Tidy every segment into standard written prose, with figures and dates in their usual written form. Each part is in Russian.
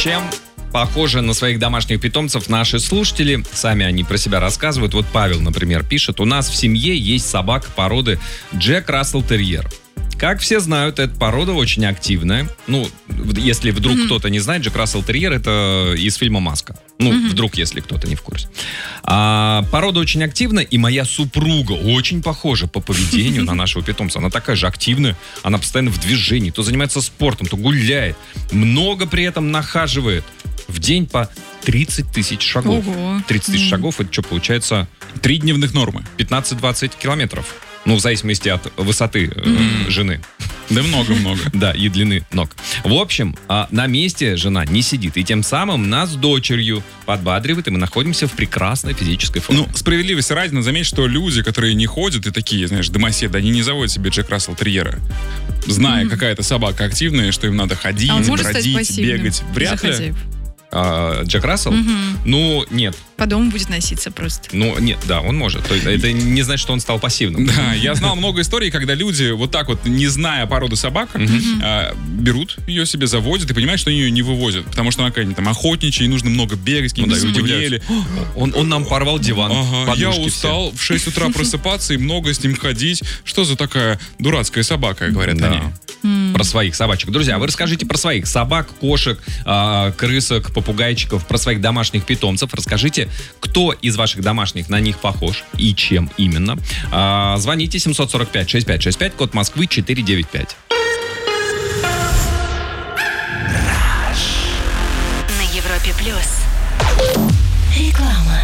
Чем похожи на своих домашних питомцев наши слушатели? Сами они про себя рассказывают. Вот Павел, например, пишет: у нас в семье есть собака породы Джек Рассел Терьер. Как все знают, эта порода очень активная. Ну, если вдруг кто-то не знает, Джек Рассел Терьер — это из фильма «Маска». Ну, вдруг, если кто-то не в курсе. Порода очень активна, и моя супруга очень похожа по поведению на нашего питомца. Она такая же активная, она постоянно в движении, то занимается спортом, то гуляет. Много при этом нахаживает. В день по 30 тысяч шагов. Ого. 30 тысяч шагов, это что получается? 3 дневных нормы. 15-20 километров. Ну, в зависимости от высоты жены. Да много-много. Да, и длины ног. В общем, на месте жена не сидит. И тем самым нас с дочерью подбадривает, и мы находимся в прекрасной физической форме. Ну, справедливости ради, надо заметить, что люди, которые не ходят и такие, знаешь, домоседы, они не заводят себе Джек Рассел Терьера. Зная, какая-то собака активная, что им надо ходить, А он может стать бродить, пассивным бегать. Вряд за ли. хозяев? Джек Рассел? Ну, нет. По дому будет носиться просто. Ну, нет, да, он может. То есть это не значит, что он стал пассивным. Да, я знал много историй, когда люди вот так вот, не зная породы собак, берут ее себе, заводят и понимают, что они ее не вывозят. Потому что она какая-нибудь там охотничья, и нужно много бегать, какие-нибудь спаниели. Он нам порвал диван. Ага, я подушки устал в 6 утра просыпаться и много с ним ходить. Что за такая дурацкая собака, говорят Да. они. Про своих собачек. Друзья, вы расскажите про своих собак, кошек, крысок, попугайчиков, про своих домашних питомцев. Расскажите, кто из ваших домашних на них похож и чем именно. Звоните 745-6565, код Москвы 495. На Европе Плюс. Реклама.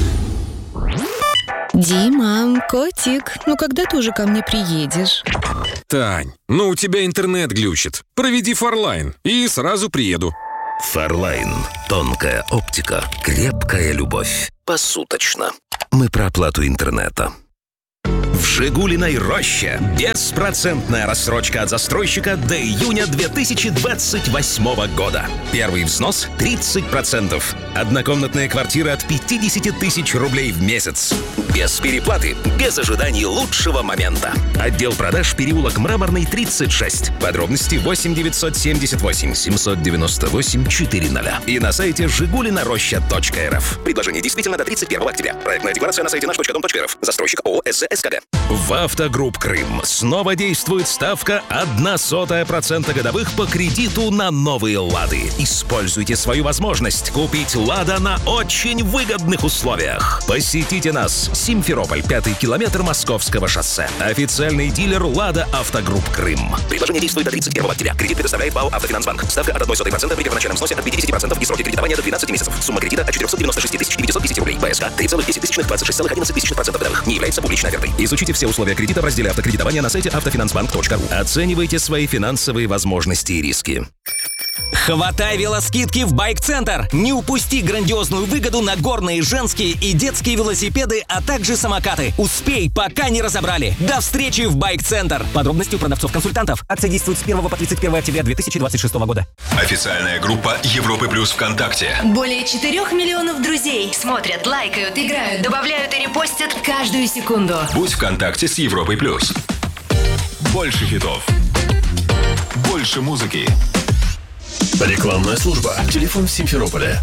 Дима, котик, ну когда ты уже ко мне приедешь? Тань, ну у тебя интернет глючит. Проведи Фарлайн и сразу приеду. Фарлайн. Тонкая оптика, крепкая любовь. Посуточно. Мы про оплату интернета. В «Жигулиной роще» беспроцентная рассрочка от застройщика до июня 2028 года. Первый взнос 30%. Однокомнатная квартира от 50 тысяч рублей в месяц. Без переплаты, без ожиданий лучшего момента. Отдел продаж, переулок Мраморный, 36. Подробности 8 978 798 400. И на сайте жигулинароща.рф. Предложение действительно до 31 октября. Проектная декларация на сайте наш.дом.рф. Застройщик ООО «СКГ». В «Автогрупп Крым» снова действует ставка 0,01% годовых по кредиту на новые «Лады». Используйте свою возможность купить «Лада» на очень выгодных условиях. Посетите нас. Симферополь, 5-й километр Московского шоссе. Официальный дилер «Лада» «Автогрупп Крым». Предложение действует до 31 октября. Кредит предоставляет ПАО «Автофинансбанк». Ставка от 0,01% при первоначальном взносе от 50% и сроки кредитования до 12 месяцев. Сумма кредита от 496 910 рублей. ПСК 3,1026,11% годовых. Не является публичной офертой. Изучите все условия кредита в разделе автокредитования на сайте автофинансбанк.ру. Оценивайте свои финансовые возможности и риски. Хватай велоскидки в Байк-центр! Не упусти грандиозную выгоду на горные, женские и детские велосипеды, а также самокаты. Успей, пока не разобрали. До встречи в Байк-центр! Подробности у продавцов-консультантов. Акция действует с 1 по 31 октября 2026 года. Официальная группа Европы Плюс ВКонтакте. Более 4 миллионов друзей смотрят, лайкают, играют, добавляют и репостят каждую секунду. Будь ВКонтакте с Европой Плюс. Больше хитов. Больше музыки. Рекламная служба. Телефон Симферополя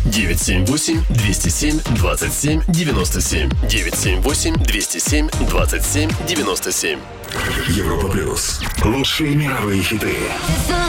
978-207-27-97. 978-207-27-97. Европа Плюс. Лучшие мировые хиты.